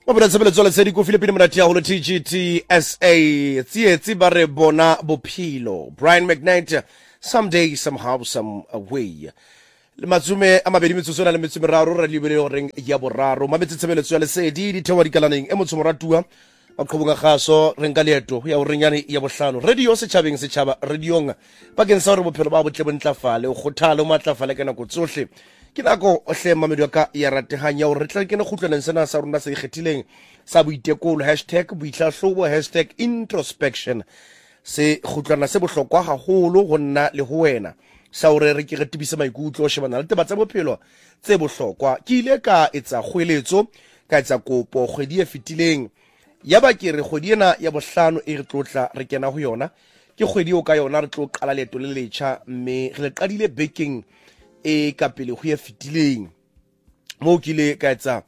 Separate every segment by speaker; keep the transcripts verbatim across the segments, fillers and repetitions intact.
Speaker 1: Mabona tshebeletso le tsedi ko Philippine Mratia ho le T G T S A tsietsi ba re bona bophelo. Brian McKnight, someday somehow some way. Le matsume a mabedi metsotso le metso meraro re lebele horeng ya boraro ma tshebeletso ya le sedi di thewa dikalaneng e motho moratua maqhobonga gaso re nka leeto ya orenyane ya bohlano radio se chabeng se chaba radiong bakeng sa hore bophelo ba botle bontlafale o kgothale o matlafale kana go tsohle ke nako o hle mamedio ka ya ratehanya o re tla ke ne khutlwaneng sena sa rona se ikgethileng sa boitekolo hashtag boitlahlobo hashtag introspection se khutlwana se bohlokwa haholo go nna le ho wena sa hore re ke re tibisa maikutlo o shebana le taba tsa bophelo tse bohlokwa ke ile ka etsa kgweletso ka etsa kopo kgwedi e fitileng ya ba ke re kgwedi ena ya bohlano e re tlotla re kena ho yona ke kgwedi o ka yona re tlo qala leeto le letjha mme re le qadile baking e ka pele go e fitileng mo ke ile ka etsa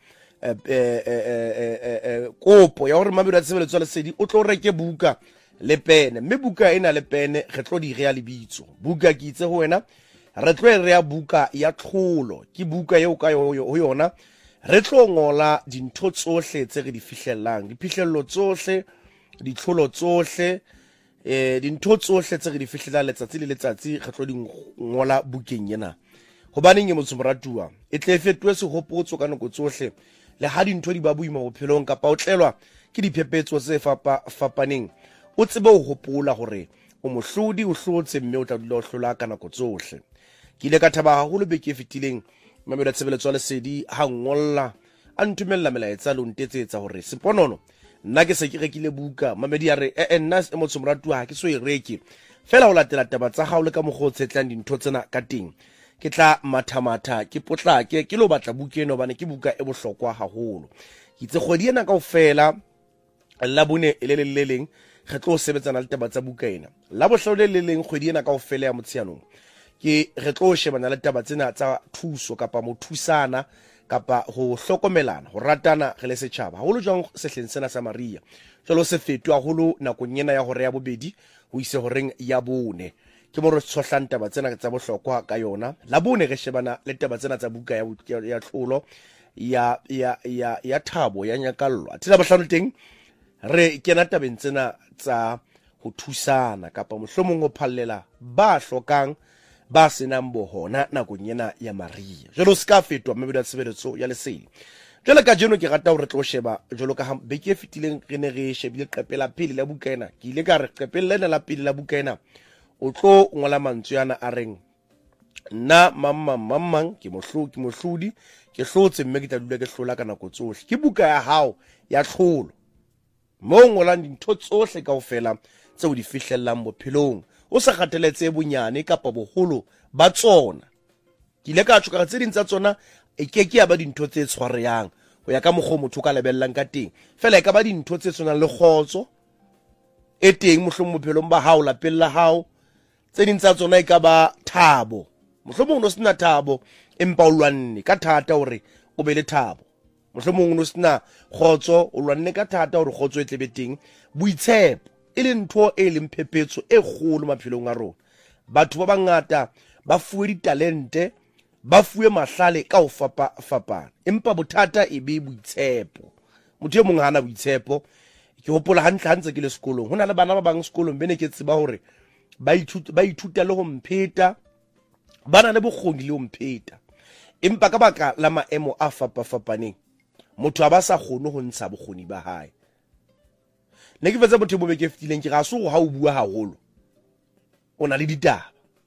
Speaker 1: kopo ya hore mamedo a tshebeletso le sedi o tlo reke buka le pene mme buka ena le pene re tlo di rea lebitso buka ke itse ho wena re tlo re ya buka ya tlholo ke buka eo ka ho yona re tlo ngola dintho tsohle tse re di fihlellang diphihlello tsohle ditlholo tsohle eh dintho tsohle tse re di fihlelang letsatsi le letsatsi re tlo di ngola bukeng ena hobaneng e motho moratua e tle fetwe se hopotso ka nako tsohle le ha dintho di ba boima bophelong kapa o tlelwa ke diphepetso tse fapa fapaneng o tsebe ho hopola hore o mohlodi o hlotse mme o tla dula o hlola ka nako tsohle ke ile ka thaba haholo beke e fetileng mamedo a tshebeletso le sedi ha ngolla a ntumella melaetsa lo ntetsetsa hore seponono nna ke se ke rekile buka mamedi ya re e nna e motho moratua ha ke so e reke fela o latela taba tsa hao le ka mogho tsetlang dintho tsena ka teng ke tla mathamatha ke potlake ke lo batla buka eno bane ke buka e bohlokwa haholo ke itse kgwedi ena kaofela la bone le le leleng re tlo sebetsana le taba tsa buka ena la bohlole le leng kgwedi ena kaofela ya motshianong ke re tlo shebana le taba tsena tsa thuso kapa mothusana kapa ho hlokomelana ho ratana re le setjhaba haholo jwang sehleng sena sa Maria jalo se fetwa haholo nakong ena ya hore ya bobedi ho ise horeng ya bone ke mo re tsohlang taba tsena tsa bohlokwa ka yona la bone re shebana le taba tsena tsa buka ya ya tlholo ya ya ya ya thabo ya nyakallo athela bohlano teng re kena tabeng tsena tsa ho thusana kapa mohlomong o phallela ba hlokang ba senang bohona nakong ena ya Maria jalo ska fetwa mamedo a tshebeletso ya lesedi jalo ka jeno ke rata hore tlo sheba jalo ka beke e fitileng re ne re shebile qepela pele la buka ena ke ile ka re qepella ena la pele la buka ena o tlo ngola mantswe yana a reng nna mamma mammang ke mohlo ke mohlodi ke hlotse mme ke tla dula ke hlola ka nako tsohle ke buka ya hao ya tlholo mo ngolang dintho tsohle kaofela tseo di fihlellang bophelong o sa kgateletse bonyane kapa boholo ba tsona ke ile ka tshwara tse ding tsa tsona e keke ya ba dintho tse tshwareyang ho ya ka mogho motho ka lebellang ka teng fela e ka ba dintho tse tshwanang le khotso e teng mohlomong bophelong ba hao la pella hao tse ding tsa tsona e ka ba thabo mohlomong no sina thabo empa o lwanne ka thata hore o be le thabo mohlomong no sina khotso o lwanne ka thata hore khotso e tlebe teng boitshepo e le ntho e leng phepetso e kgolo maphelong a rona batho ba bangata ba fuwe ditalente ba fuwe mahlale ka ho fapa fapana empa bothata e be boitshepo motho e mong hana boitshepo ke hopola hantle hantse ke le sekolong hona le bana ba bang sekolong bene ke tseba hore ba ithuta ba ithuta le ho mpheta bana le bokgoni le ho mpheta empa ka baka la maemo a fapa fapaneng motho a ba sa kgone ho ntsha bokgoni ba hae ne ke fetsa motho mo beke fitileng ke ga se go ha o bua haholo o na le ditaba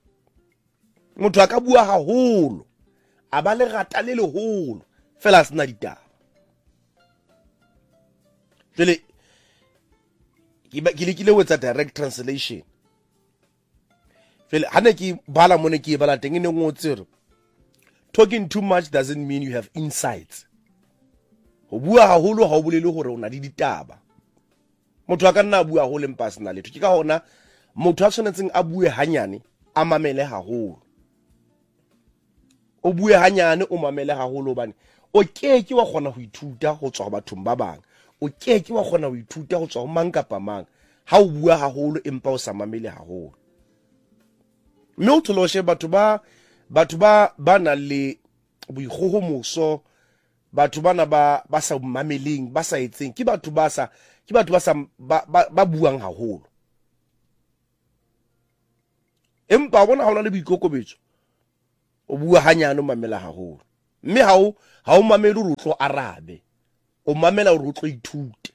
Speaker 1: motho a ka bua haholo a ba le rata le leholo fela sena ditaba jele ke le ke le wetsa direct translation jele hane ke bala mone ke bala teng ne ngotse re talking too much doesn't mean you have insights ho bua haholo ha o bolele hore o na le ditaba motho a ka nna a bua haholo empa sena letho ke ka hona motho a tshwanetseng a bue hanyane a mamele haholo o bue hanyane o mamele haholo bane o keke wa kgona ho ithuta ho tswa bathong ba bang o keke wa kgona ho ithuta ho tswa ho mang kapa mang ha o bua haholo empa o sa mamele haholo mme o tholoshe batho ba batho ba ba na le boikgohomoso batho bana ba ba sa mameleng ba sa etseng ke batho ba sa ke batho ba sa ba, ba, ba buang haholo. Empa bona ha ona le boikokobetso o bua hanyane o mamela haholo, mme ha o ha o mamele o tlo arabe, o mamela o tlo ithute.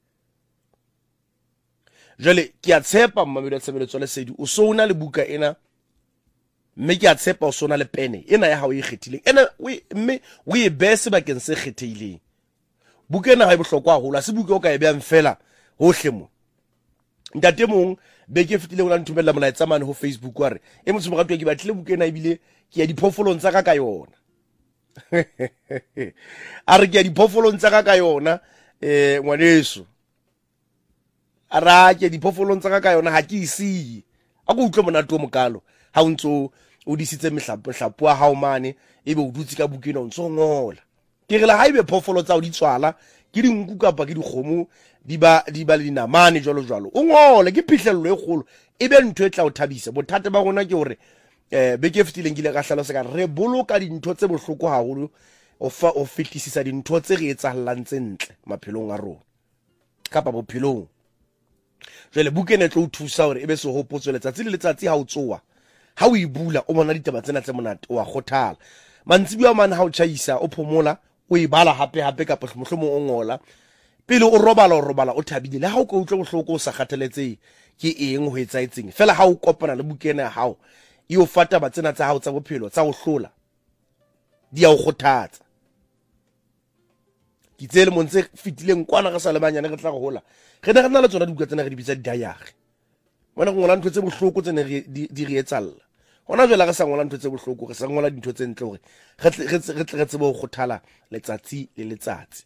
Speaker 1: Jale ke a tshepa mmamedi a tshebeletso le sedi o so una le buka ena, mme ke a tshepa o so una le pene ena ya ha o e kgethileng ena mme o e bese bakeng se kgethileng. Buka ena ha e bohlokwa haholo, se buka o ka e beang fela hohle mo. Ntate mong be ke fetile ona nthumela molaetsa mane ho Facebook wa re e motho mo gatwe ke batlile buka ena ebile ke ya diphofolong tsa ka ka yona. A re ke ya diphofolong tsa ka ka yona eh ngwaneso. Ara ke diphofolong tsa ka ka yona ha ke isi a go utlwe monato mo kalo ha o ntso o disitse mehlapo hlapo ha o mane ebe o dutse ka bukeng o ntso ngola ke re la ha ibe phofolo tsa o di tswala ke dinku kapa ke dikgomo di ba di ba le dinamane jalo jalo o ngole ke phihlello e kgolo ebe ntho e tla o thabisa. Bothata ba rona ke hore eh be ke fetileng gile ka hlalosa ka re boloka dintho tse bohloko haholo o fa o fetisisa dintho tse re etsahallang tse ntle maphelong a rona kapa bophelong. Jwale buka ene tlo o thusa hore ebe se hopotso letsatsi le letsatsi ha o tsoa ha o e bula o bona ditaba tsena tse monate o a khothala mantsibi a mane ha o chaisa o phomola o e bala hape hape kapa mohlomo o ngola pele o robala o robala o thabile le ha o ka utlwa bohloko o sa khathaletse ke eng ho etsaetseng fela ha o kopana le buka ena ya hao e o fata ba tsena tsa hao tsa bophelo tsa o hlola di a o khothatsa. Ke tsele montse fitileng kwana ga sa le banyane re tla go hola re ne re na le tsona dibuka tsena re di bitsa diary bona go ngola ntho tse bohloko tsene di re etsalla hona jwale ga sa ngola ntho tse bohloko re sa ngola dintho tse ntle hore re re re tsebe go khothala letsatsi le letsatsi.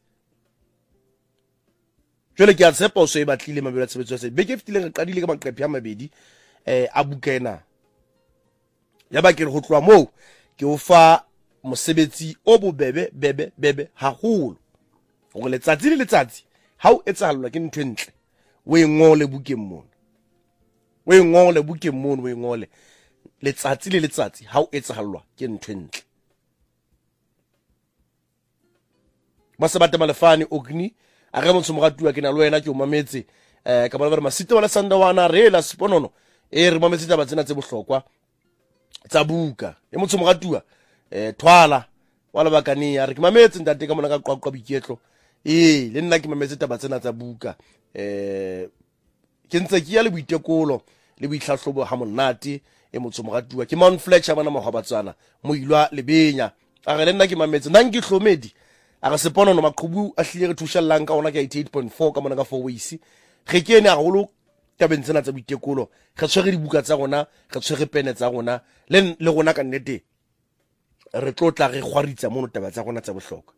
Speaker 1: Jwale ke a tshepa o so e batlile mabelo a tshebetso ya se be ke fitileng re qadile ka maqephe a mabedi eh a buka ena ya ba ke re go tloa moo ke o fa mosebetsi o bobebe bebe bebe haholo gore letsatsi le letsatsi ha o etsahallwa ke ntho entle o e ngole bukeng mona o e ngole bukeng mona o e ngole letsatsi le letsatsi ha o etsahallwa ke ntho entle. Ba se bata malefane ogni a re motho mo gatua ke na le wena ke o mametse eh ka bona ba masita wala sandawana re la sponono e re mametse taba tsena tse bohlokwa tsa buka e motho mo gatua eh thwala wala bakani a re ke mametse ntate ka mona ka qoqwa biketlo eh le nna ke mametse taba tsena tsa buka eh ke ntse ke ya le boitekolo le boihlahlobo ha monate e motho mo gatua ke Mount Fletcher bana mo gabatsana mo ilwa lebenya a re le nna ke mametse nna ke hlomedi a ga sepono no maqhubu a hlile re thushallang ka ona ka eighty-eight point four ka mona ka four ways ge ke ene a golo tabeng tsena tsa boitekolo ge tshwere dibuka tsa rona ge tshwere pene tsa rona le le rona ka nnete re tlotla re khwaritsa mono taba tsa rona tsa bohlokwa.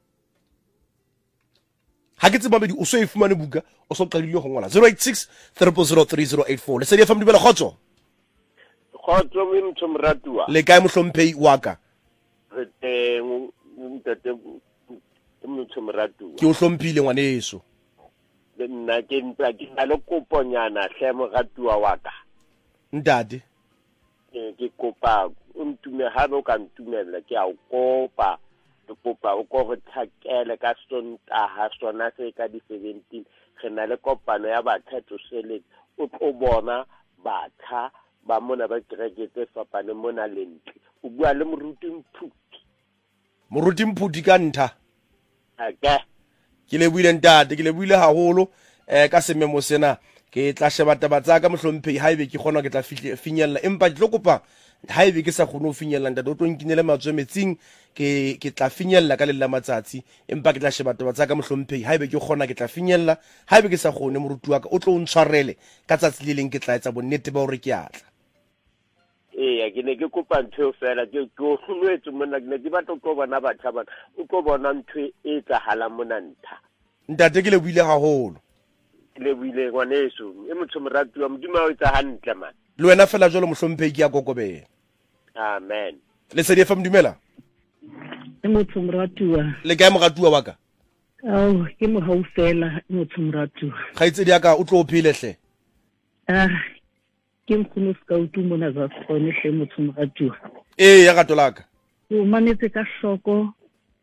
Speaker 1: Ha ke tseba mabedi o so e fumane buka o so qadile go ngola zero eight six zero zero three zero eight four le se di fa mdibela khotso
Speaker 2: khotso we motho moratua
Speaker 1: le kae mohlomphehi wa ka
Speaker 2: re teng ntate motho moratua
Speaker 1: ke o hlomphile ngwaneso
Speaker 2: le nna ke ntse ke na le koponyana hle moratua wa ka
Speaker 1: ntate
Speaker 2: ke kopa o ntume ha no ka ntumela ke a o kopa ke kopa o go thakele ka Sontaga sona se ka di seventeen re na le kopano ya bathatho sele o tlo bona batha ba mona ba kereke fapane mona lentle o bua le moruti Mphuti
Speaker 1: moruti Mphuti ka ntha
Speaker 2: aka
Speaker 1: ke le buile ntate ke le buile haholo eh ka sememo sena ke tla sheba taba tsa ka mohlomphehi haibe ke kgona ke tla finyella empa ke tlo kopa haibe ke sa kgone ho finyella ntate o tlo nkinele matswe metsing ke ke tla finyella ka le la matsatsi empa ke tla sheba taba tsa ka mohlomphehi haibe ke kgona ke tla finyella haibe ke sa kgone moruti wa ka o tlo ntshwarele ka tsatsi le leng ke tla etsa bonnete ba hore ke atla.
Speaker 2: Eh ke ne ke kopa ntho fela ke go hlolwetse mona ke ne ke batla go bona batho ba o go bona ntho e tsa hala mona ntha
Speaker 1: ntate ke le buile haholo
Speaker 2: le buile ngwaneso e motho morati wa modimo o etsa hantle man
Speaker 1: le wena fela jalo mohlomphehi ke ya kokobela
Speaker 2: amen
Speaker 1: le se di fa mdumela
Speaker 3: e motho morati wa
Speaker 1: le kae moratua wa ka
Speaker 3: oh ke mo haufela e motho morati wa
Speaker 1: ga itse di aka o tlo o phile hle
Speaker 3: ah ke mkhunu ska utumona za khone hle motho morati wa
Speaker 1: eh ya gato laka
Speaker 3: o manetse ka hloko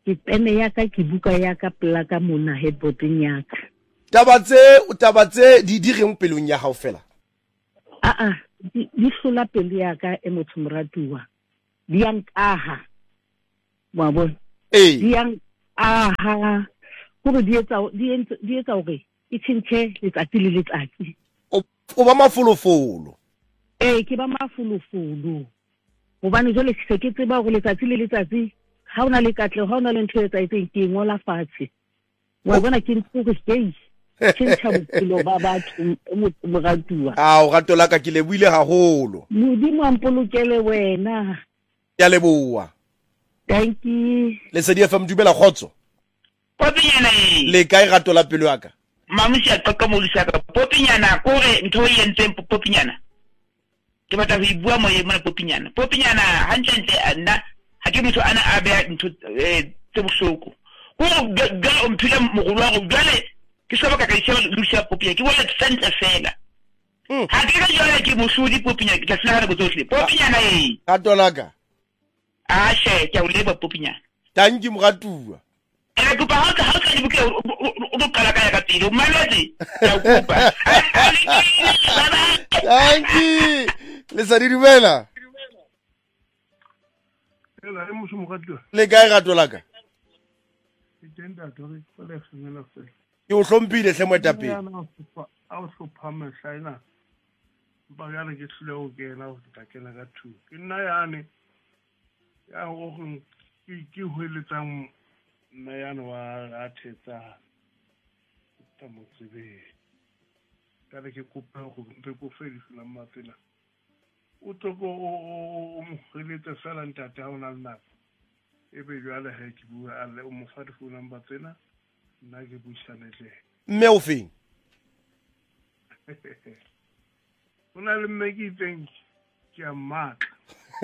Speaker 3: ke pene ya ka ke buka ya ka plaka mona headboarding ya ka.
Speaker 1: Tabatse o tabatse di di reng pelong ya hao fela.
Speaker 3: Ah ah di di hlola pele ya ka e motho moratuwa. Di yang aha. Wa bona.
Speaker 1: Eh.
Speaker 3: Di yang aha. Go di etsa di etsa di etsa hore e tshintse letsatsi le letsatsi.
Speaker 1: O o ba mafolofolo.
Speaker 3: Eh ke ba mafolofolo. Hobane jole se ke tseba go letsatsi le letsatsi ha ona le katle ha ona le ntho etsa itseng ke ngola fatshe. Wa bona ke ntse go stay. Tshintsa botshelo ba batho mo ratuwa.
Speaker 1: Ah o rato la ka ke lebuile haholo.
Speaker 3: Modimo a mpolokele wena.
Speaker 1: Ya leboa.
Speaker 3: Thank you.
Speaker 1: Le se di F M dumela khotso.
Speaker 4: Popinyana e.
Speaker 1: Le kae rato la pelo ya ka?
Speaker 4: Mamusi a qoqa mo lisaka. Popinyana kore ntho e entseng Popinyana. Ke batla go ibua mo ye mo Popinyana. Popinyana hantle nna ha ke motho ana a bea ntho eh tse bohloko. Go ga o mphile mogolo wa go jale ke se ba ka ka isela lusia Popinyana ke bona sentle fela. Ha ke ga jale ke mohlodi Popinyana ke tla sena go tsohle. Popinyana e.
Speaker 1: Rato la ka.
Speaker 4: Ah she ke o leba Popinyana.
Speaker 1: Tanki moratuwa.
Speaker 4: Ela kupa haka haka ni buke o kala kaya ka tiro malezi ya kupa.
Speaker 1: Tanki. Le sa di dumela.
Speaker 5: Ela e musu mokatlo.
Speaker 1: Le kae rato la ka?
Speaker 5: Ke tenda tori go le sengela se.
Speaker 1: Ke o hlompile hle moetape.
Speaker 5: A o hlopha mehlaina. Ba ya le ke hlile o kena o tla kena ka two. Ke nna yane. Ya go ke ke hoeletsang nna yana wa a thetsa ta motsebe ka le ke kopa go mpe go fedisa matsela o toko o mo heletse fela ntata ona nna e be jwale ha ke bua a le o mo fa phone number tsena nna ke buisane le
Speaker 1: mme o feng
Speaker 5: ona le mme ke tseng ke a maka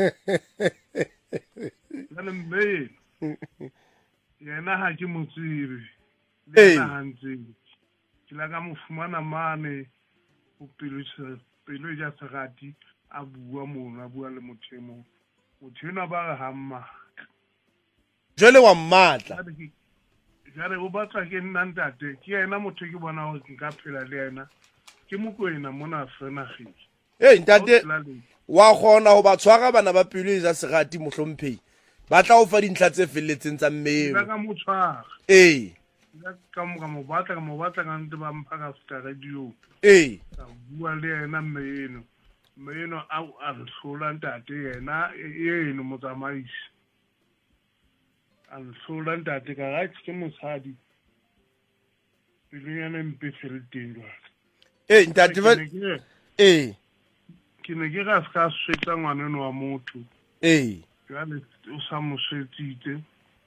Speaker 5: la mme yena ha ke motsibe le na hantsi ke la ka mo fumana mane o pelo pelo ja sagati a bua mona a bua le mothemo mothena ba ga mma
Speaker 1: jole wa mmatla
Speaker 5: jare o batla ke nna ntate ke yena motho ke bona go nka phela le yena ke mokwena mona fena ge
Speaker 1: eh ntate wa gona go ba tshwara bana ba pelo ja sagati mohlomphei ba tla o fa dintlha tse felletseng tsa mmeo
Speaker 5: ka mo tshwara
Speaker 1: eh
Speaker 5: ka mo ka mo batla ka mo batla ka ntse ba mpha ka sta radio
Speaker 1: eh
Speaker 5: ka bua le yena mmeno mmeno a a hlola ntate yena yeno motsamaisi a hlola ntate ka ga ke mosadi pele mpe fereteng jwa
Speaker 1: eh ntate ba eh
Speaker 5: ke ne ke ga ska swetsa ngwaneno wa motho
Speaker 1: eh
Speaker 5: jale o sa mo swetsitse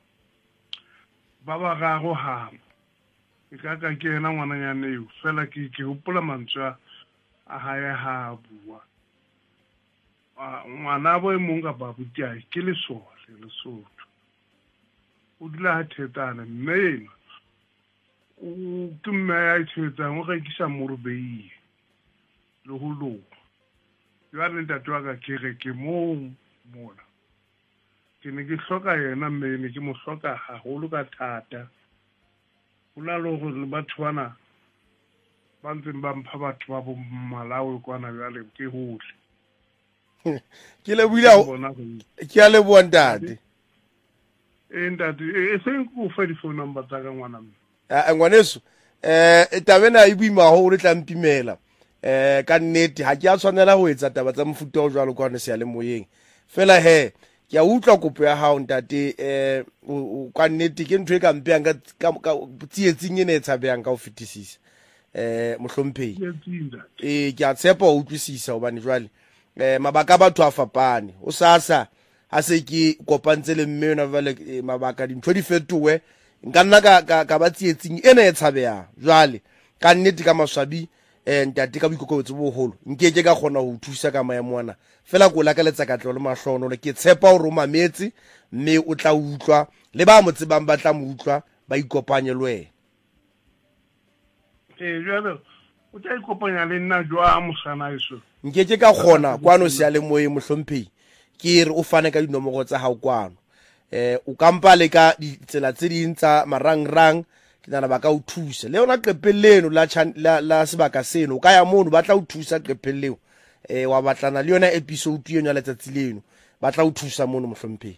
Speaker 5: ba ba ga go ha ke ka ka ke ena ngwananyana eo fela ke ke hopola mantswa a ha ya ha bua a ngwana bo e mong ka ba butia ke le sole le sotho o dila ha thetana mme o tumme ya thetsa ngo ga ke sa morobei le ho lo ya le ntatwa ka ke re ke mo mona ke ne ke hloka yena mme ne ke mo hloka haholo ka thata ona lo go le batho bana ba ntse ba mpha batho ba bo Malawi kwana jale ke hole
Speaker 1: ke le buila ke a le bua ntate
Speaker 5: e ntate e seng go fa di phone number tsa ka ngwana mme
Speaker 1: a ngwaneso eh tabena e buima ho re tla mpimela eh ka nnete ha ke a tshwanela ho etsa taba tsa mofuta o jwalo kwana se ya le moyeng fela he ke a utlwa kopo ya hao ntate eh o ka nnete ke ntwe ka mpeang ka ka tsietsing ene e tshabeang ka o fetisisa eh mohlomphei eh ke a tshepa o utlwisisa hobane jwale eh mabaka batho a fapane o sasa ha se ke kopantse le mme yona vale mabaka dintho di fetowe nka nna ka ka ba tsietsing ene e tshabeang jwale ka nnete ka maswabi eh ntate ka boikokobetso bo holo nkeke ka gona ho thusa ka maemo ana fela go la ka letsa ka tlo le mahlono le ke tshepa o roma metsi mme o tla utlwa le ba mo tsebang ba tla mo utlwa ba ikopanye le wena
Speaker 5: eh jalo o tla ikopanya le nna jwa mosana iso
Speaker 1: nkeke ka gona kwano se ya le moye mohlomphei ke re o fane ka dinomoro tsa hao kwano eh o kampa le ka ditsela tse ding tsa marangrang ke nana ba ka o thusa le yona qepelleno la la, la sebaka seno o ka ya mono ba tla o thusa qepelleo eh wa batlana le yona episode yeno ya letsatsi leno ba tla o thusa mono mohlomphehi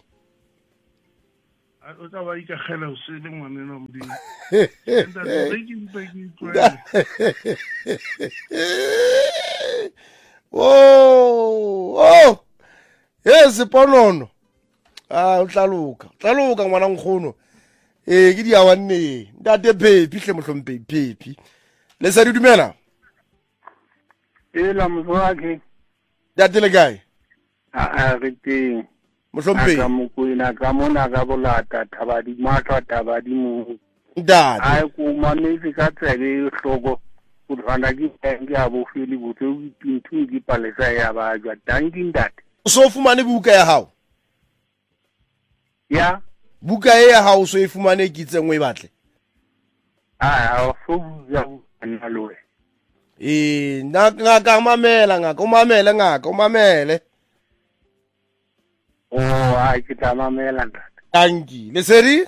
Speaker 5: o tla ba ikagela o se le ngwaneno modimo nda tse ke tlwe
Speaker 1: oh oh yes ponono ah o tlaloka tlaloka ngwana nkgono eh ke dia wanne ntate Phephi hle mohlomphehi Phephi le sa di dumela
Speaker 6: e la mzwake
Speaker 1: ntate le kae
Speaker 6: a a re teng
Speaker 1: mohlomphehi
Speaker 6: ka mokwena ka mona ka bolata thabadi matwa tabadi mo
Speaker 1: ntate
Speaker 6: ai ku mametse ka tsebe hloko o rana ke ke a bo fili botse o pintu ke palesa ya ba jwa danking that
Speaker 1: so fumane buka ya hao
Speaker 6: ya
Speaker 1: buka e ya hao so e fumane ke tsengwe e batle
Speaker 6: a a fo ya nna loe
Speaker 1: eh na ngaka mamela ngaka o mamele ngaka o mamele
Speaker 6: oh a ke tla mamela ntate
Speaker 1: tanki le seri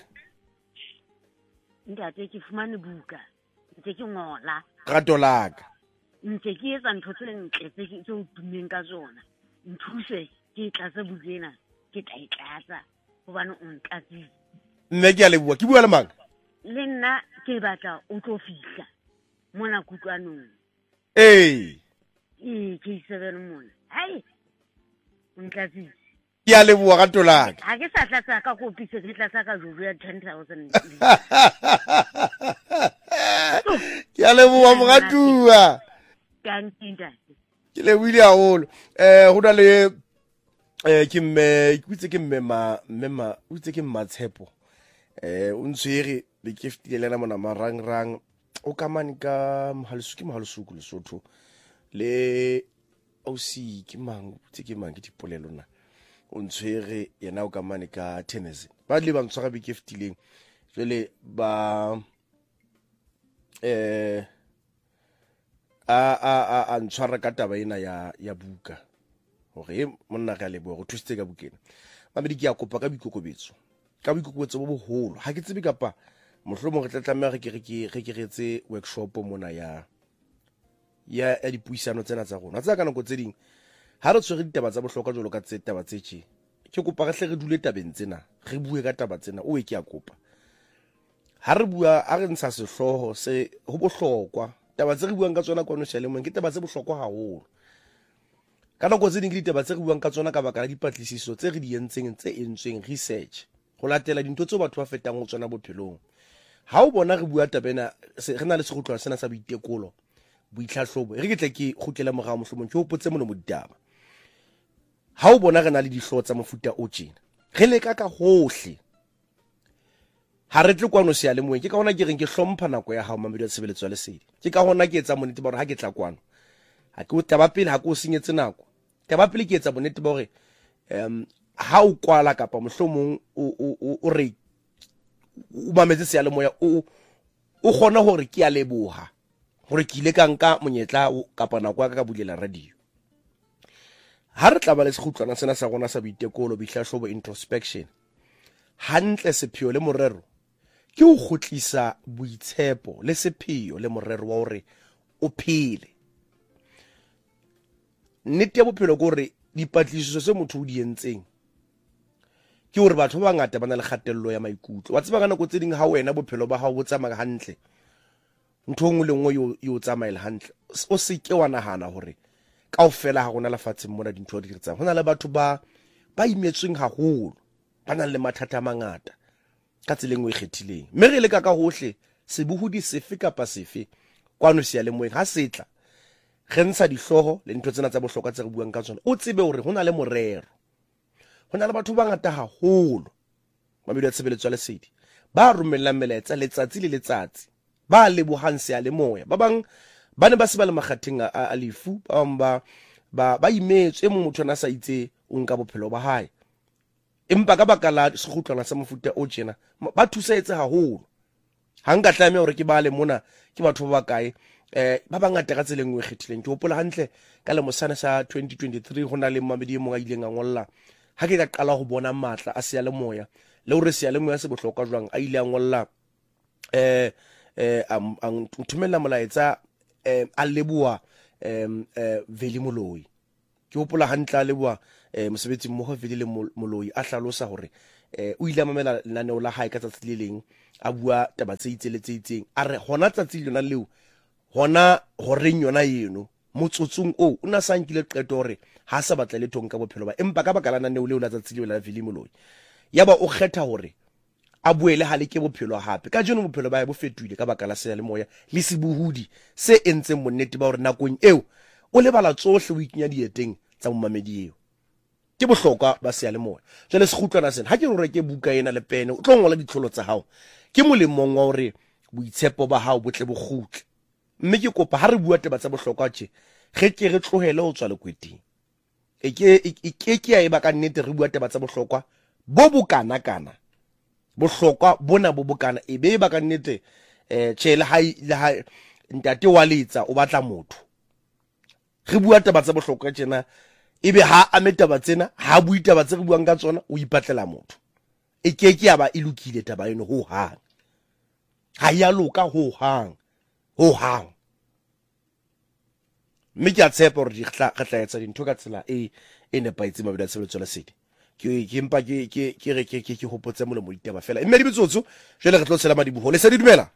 Speaker 3: ntate ke fumane buka ntse ke ngola
Speaker 1: gato laka
Speaker 3: ntse ke etsa ntho tse ntle tse ke tso tumeng ka tsona nthuse ke tlatsa bukena ke tla itlatsa hobane o ntlatsitse
Speaker 1: mme ke a leboa ke bua le mang
Speaker 3: le nna ke batla o tlo fihla mona kutlwanong
Speaker 1: eh
Speaker 3: e ke seven mona hai o ntlatsitse
Speaker 1: ke a leboa gato laka
Speaker 3: ha ke sa tlatsa ka kopi se ke tlatsa ka juru ya ten thousand
Speaker 1: ke a leboa mogatua
Speaker 3: ka ntinda
Speaker 1: ke le wile haholo eh ho na le eh ke mme ke itse ke mme ma mme ma o itse ke Mmatshepo eh o ntshwere be ke fitile le mona marang rang o kamane ka mohalesu ke mohalesuku le Sotho le o si ke mang tse ke mang ke dipolelo na o ntshwere yena o kamane ka tennis ba le ba ntshwara be ke fitileng jole ba eh a a a ntshwara ka taba ena ya ya buka hore monna ga le bo go thusitse ka bukena mamedi ke a kopa ka boikokobetso ka boikokobetso bo boholo ha ke tsebe kapa mohlomo re tla tlameha re ke re ke ke retse workshop mona ya ya ya dipuisano tsena tsa rona tsa ka nako tse ding ha re tshwere ditaba tsa bohlokwa jolo ka tse taba tse tše ke kopa re hle re dule tabeng tsena re bue ka taba tsena o e ke a kopa ha re bua a re ntsha sehloho se ho bohlokwa taba tse re buang ka tsona kwano Shalemong ke taba tse bohlokwa haholo ka nako tse ding ke ditaba tse re buang ka tsona ka baka la dipatlisiso tse re di entseng tse entsweng research go latela dintho tse batho ba fetang go tsona bophelong ha o bona re bua tabena re na le sekhutlwana sena sa boitekolo boitlhahlobo re ke tle ke khutlela morao mohlomong ke hopotse mono mo ditaba ha o bona re na le dihlo tsa mofuta o tjena re leka ka hohle ha re tle kwano Sealemoeng ke ka hona ke reng ke hlompha nako ya hao mamedi ya tshebeletso ya lesedi ke ka hona ke etsa monete ba hore ha ke tla kwano ha ke o taba pele ha ke o senyetse nako taba pele ke etsa monete ba hore um ha o kwala kapa mohlomong o o o re o mametse Sealemoya o o gona hore ke a leboha hore ke ile ka nka monyetla kapa nako ya ka ka bulela radio ha re tla ba le sekhutlwana sena sa rona sa boitekolo boitlhahlobo introspection hantle sepheo le morero ke o khutlisa boitshepo le sepheo le morero wa hore o phele nnete ya bophelo go re dipatlisiso se motho o di entseng ke hore batho ba ngata ba na le kgatello ya maikutlo wa tseba ka nako tse ding ha wena bophelo ba hao bo tsamaya hantle ntho ngwe le ngwe yo yo tsamaela hantle o se ke wa nahana hore kaofela ha rona lefatsheng mona dintho di diretsang hona le batho ba ba imetsweng haholo ba nang le mathata a mangata ka tseleng o ikgethileng mme re le ka ka hohle sebuhudi sefe kapa sefe kwano Sealemoeng ha setla re ntsha dihloho le ntho tsena tsa bohlokwa tse re buang ka tsona o tsebe hore hona le morero hona le batho ba ngata haholo mamedi ya tshebeletso ya lesedi ba romellang melaetsa letsatsi le letsatsi ba lebohang Sealemoya ba bang ba ne ba se ba le makgatheng a lefu ba bang ba ba ba imetswe mo motho ana sa itse o nka bophelo ba hae empa ka baka la sekhutlwana sa mofuta o tjena ba thusaetse haholo ha nka tlameha hore ke ba le mona ke batho ba kae eh ba bangata ka tseleng o ikgethileng ke hopola hantle ka le mosana sa twenty twenty-three hona le mamedi mo ga ileng a ngolla ha ke ka qala go bona matla a Sealemoya le hore seyalemoya se bohlokwa jwang a ile a ngolla eh eh ang nthumela molaetsa eh a leboa em eh Veli Moloi ke hopola hantle a leboa eh mosebetsi mmoho Veli le Moloi a hlalosa hore eh o ile a mamela laneo la hae ka tsatsi le leng a bua taba tse itse le tse itseng a re hona tsatsi lona leo hona horeng yona eno motsotsong o o na sa nkile qeto hore ha sa batla le thong ka bophelo ba empa ka baka la laneo leo la tsatsi leo la Veli Moloi yaba o kgetha hore a buele ha le ke bophelo hape ka jeno bophelo ba bo fetile ka baka la seyalemoya le sebuhudi se entseng monnete ba hore nakong eo o lebala tsohle o ikinya dieteng tsa mmamedi eo ke bohlokwa ba seyalemoya jale se kgutlwana sena ha ke re ke buka ena le pene o tlo ngola ditlholo tsa hao ke molemong wa hore boitshepo ba hao botle bo kgutle mme ke kopa ha re bua taba tsa bohlokwa tje ge ke re tlohele ho tswa lekweting e ke e ke ke ya e ba ka nnete re bua taba tsa bohlokwa bo bokana kana bohlokwa bona bo bokana e be ba ka nnete eh tshele ha le ha ntate wa letsa o batla motho re bua taba tsa bohlokwa tjena ebe ha a metaba tsena ha bua taba tse re buang ka tsona o ipatlela motho e ke ke ya ba e lokile taba eno ho hang ha ya loka ho hang ho hang mme ke a tshepa hore di tla tla etsa dintho ka tsela e e nepaitse mabedi a tshebeletso la sedi ke ke mpa ke ke ke re ke ke hopotse molemo ditaba fela mme di bitsotso jele re tlo tshela madibuho le sedi dumela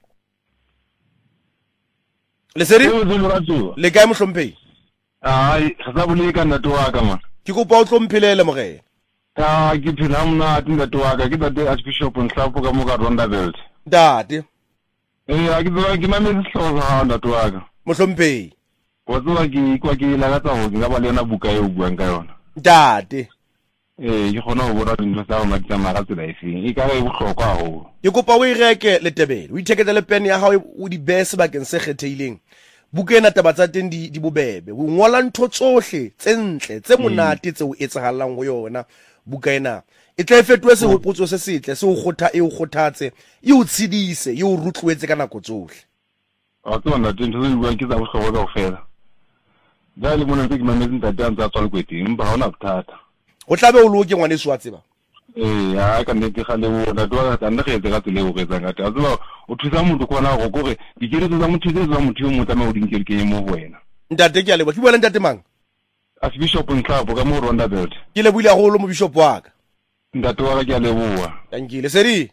Speaker 1: le sedi le kae mohlomphehi
Speaker 7: ai ga sa bole ka ntate wa ka man
Speaker 1: ke kopa o tlomphelele morena
Speaker 7: ta ke phela mna ntate wa ka ke tate Archbishop Nhlapo ka mo ka Rondabelt
Speaker 1: ntate
Speaker 7: eh a ke tloga ke mametse hlogo ha ntate wa ka
Speaker 1: mohlomphehi
Speaker 7: wa tloga ke kwa ke la ka tsa go nga ba le yona buka e o buang ka yona
Speaker 1: ntate
Speaker 7: eh ke gona go bona dintho tsa rona tsa mara tsela e feng e ka re bohlokwa haholo
Speaker 1: ke kopa o ireke le tebele o itheketse le pen ya hao o di bese bakeng se kgetheileng buka ena taba tsa teng di di bobebe o ngola ntho tsohle tse ntle tse monate tse o etsahalang ho yona buka ena e tla fetoe se hopotso se setle se o khotha e o khothatse e o tshidise e o rutluetse ka nako tsohle
Speaker 7: a tsona dintho tse di buang ke tsa bohlokwa ka ofela ja le mona ke mametse ntate a ntsa tswa le kweting ba hona bothata
Speaker 1: o tlabe o loke ngwane se wa tseba
Speaker 7: eh ya ka nne ke ga le bona twa ka nne ge tsa tsele o retsa ngata a tseba o thusa motho kona go gore dikeletso tsa motho tse tsa motho yo mo tama o dinkele ke mo wena
Speaker 1: ntate ke a leba ke bua le ntate mang
Speaker 7: Archbishop Nhlapo ka mo Rondabelt
Speaker 1: ke le buile haholo mo bishop wa ka
Speaker 7: ntate wa ka ke a leboa
Speaker 1: tankile sedi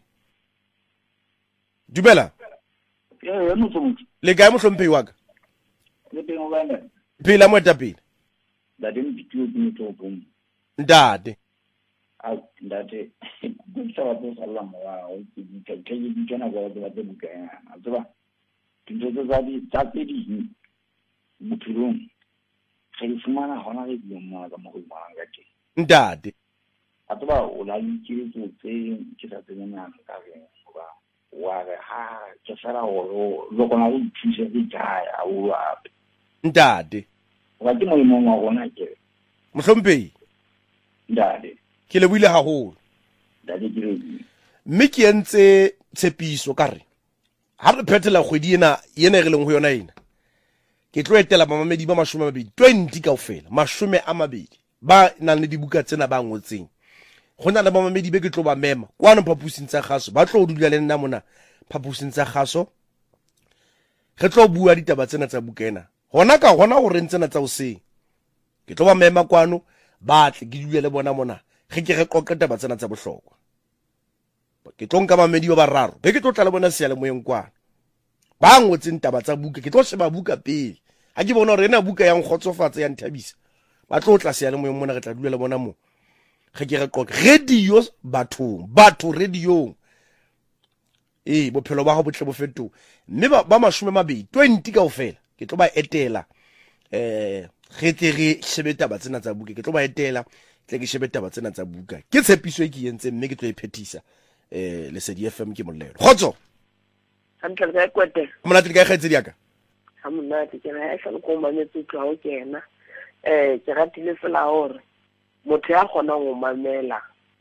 Speaker 1: dumela
Speaker 8: eh no tsomotse
Speaker 1: le kae mohlomphehi wa ka
Speaker 8: le teng o bana
Speaker 1: phela mo etapele
Speaker 8: da dem bitio ke motho bom
Speaker 1: ntate
Speaker 8: a ndate go tsawa go sala mo wa o ke ke ke ke tsena go ba ba buka ya a tsaba dintho tsa di tsa di bophelong ge di fumana hona le di mo ka mo go manga ke
Speaker 1: ntate
Speaker 8: a tsaba o la itse tse ke sa tsena ka re ba wa re ha ke fela o lo kona go thusa di jaya o a
Speaker 1: ntate
Speaker 8: wa ke mo mo wa gona ke
Speaker 1: mohlomphehi
Speaker 8: ndade
Speaker 1: ke le buile haholo
Speaker 8: ndade ke re
Speaker 1: mme ke entse tshepiso ka re ha re phethela kgwedi ena yena re leng ho yona ena ke tlo etela mamamedi ba mashome a mabedi twenty kaofela mashome a mabedi ba nang le dibuka tsena ba ngotseng go na le mamamedi be ke tlo ba mema kwana phapusing tsa kgaso ba tlo dula le nna mona phapusing tsa kgaso re tlo bua ditaba tsena tsa buka ena hona ka hona go rentsena tsa o seng ke tlo ba mema kwano ba tle ke dule le bona mona ge ke re qoqe taba tsena tsa bohlokwa ke tlo nka mamedi ba bararo be ke tlo tla le bona se ya le moyeng kwana ba ngotseng taba tsa buka ke tlo sheba buka pele ha ke bona hore ena buka yang khotsofatsa ya nthabisa ba tlo tla se ya le moyeng mona re tla dula le bona mo ge ke re qoqe radio bathong batho radio eh bophelo ba ho botle bo fetoha mme ba mashome mabedi twenty kaofela ke tlo ba etela eh ge tle re shebe taba tsena tsa buka ke tlo ba etela tle ke shebe taba tsena tsa buka ke tshepiso e ke yentse mme ke tlo e phethisa eh le Lesedi F M ke molelo khotso
Speaker 9: hantle ga kwete
Speaker 1: mona tle ka kgetsi diaka
Speaker 9: ha mona ke tsena ya shalo ko mametse tlo o kena eh ke ratile fela hore motho ya gona go mamela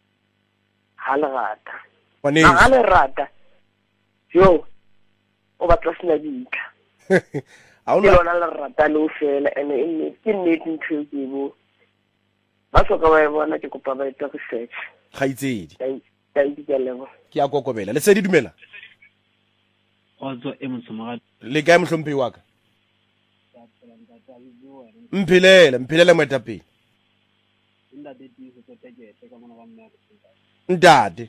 Speaker 9: ha le rata
Speaker 1: wane
Speaker 9: ha le rata yo o ba tsena dintlha
Speaker 1: ha
Speaker 9: ke lona le rata le o fela ene ene ke nnete ntho ke bo ba so ka ba bona ke kopa ba ita research
Speaker 1: ga itsedi
Speaker 9: thank you ke lebo
Speaker 1: ke a kokobela le se di dumela
Speaker 10: otso e motsomagadi
Speaker 1: le kae mohlomphi wa ka mphilela mphilela moetapele ntate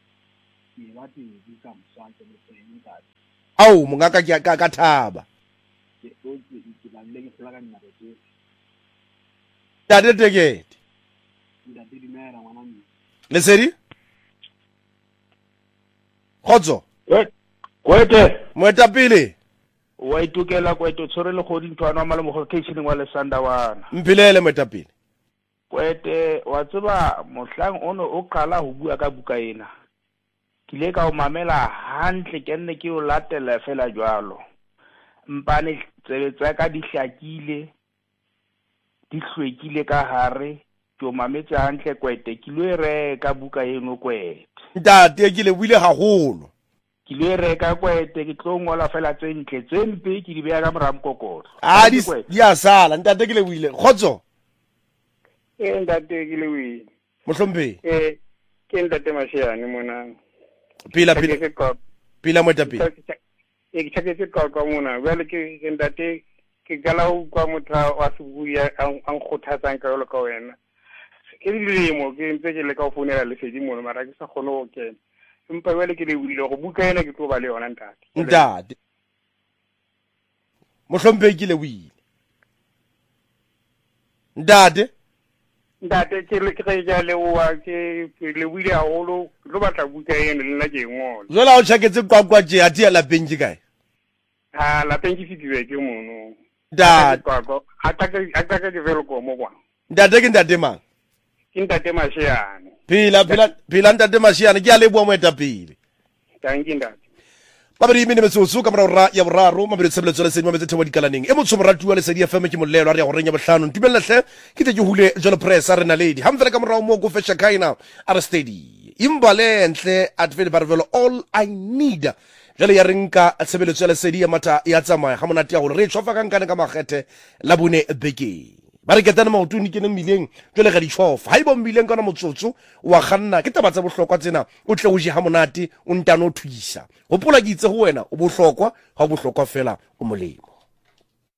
Speaker 1: au mongaka ke ka ka thaba ntate tekete le sedi khotso
Speaker 11: kwete
Speaker 1: moetapele
Speaker 11: wa itukela kwete tshore le godi ntwana mala mo location wa lesanda wana
Speaker 1: mpilele moetapele
Speaker 11: kwete wa tseba mohlang ono o qala ho bua ka buka ena kile ka o mamela hantle ke nne ke o latela fela jwalo mpane tsetsa ka dihlakile di hlwekile ka hare ke o mametse hantle kwete kilo e re ka buka eno kwete
Speaker 1: ntate ke le buile haholo
Speaker 11: ke le reka kwete ke tlo ngola fela tse ntle tse mpe ke di beya ka mora mokokotlo
Speaker 1: a di di a sala ntate ke le buile khotso
Speaker 6: e ntate ke le buile
Speaker 1: mohlompe
Speaker 6: e ke ntate Mashiane mona
Speaker 1: pila pila pila moetapele
Speaker 6: e ke tshake ka ka mona bale ke ntate ke gala u kwa motha wa sebuya ang khothatsang ka lo ka wena ke dilemo ke ntse ke le ka o founela le sedi mona mara ke sa khone o kena empa wele ke le buile go buka ena ke tlo ba le yona ntate
Speaker 1: ntate mohlompe ke le buile ntate
Speaker 6: ntate ke le ke ja le wa ke le buile a holo lo batla buka ena le nna ke ngola
Speaker 1: zola o tshaketse kwakwa je ati ya lapeng ke kae
Speaker 6: ha lapeng ke fitiwe ke mono
Speaker 1: ntate
Speaker 6: kwakwa ataka ataka ke velo ko mo kwa
Speaker 1: ntate ke ntate mang
Speaker 6: ke ntate Mashiane
Speaker 1: phila phila phila ntate Mashiane ke a le bua moetapele
Speaker 6: thank you ntate
Speaker 1: babedi mene metsotso ka mora ya boraro mabedi tshebeletso le sedimo metse thewa dikalaneng e motho moratuwa le sedi F M ke molelo a re ya go renya bohlano ntumelehle ke te ke hule jolo press a rena lady ha mfela ka mora mo go fesha kaina are steady imbale ntle at vele barvelo all I need jale ya rinka tshebeletso le sedi ya mata ya tsamaya ha monate ya go re tshwafa ka nkane ka magete la bone beke ba re ketana maotuni ke neng mileng jole ga di tshofa ha ibo mileng kana motsotso wa khanna ke taba tsa bohlokwa tsena o tle o je ha monate o ntano thuisa hopola ke itse ho wena o bohlokwa ha o bohlokwa fela o molemo